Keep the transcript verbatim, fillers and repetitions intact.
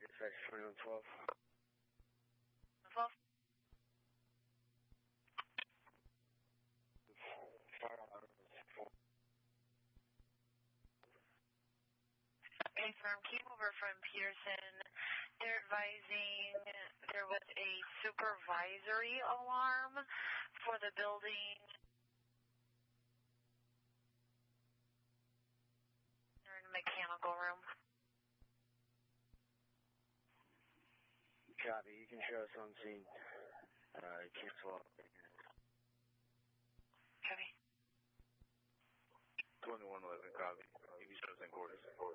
dispatch twenty-one twelve. twelve? Fire alarm is four. Confirm, came over from Peterson. They're advising there was a supervisory alarm for the building. They're in the mechanical room. Copy, you can show us on scene. Uh, cancel out. Copy. twenty-one eleven, copy. You can show us in quarters.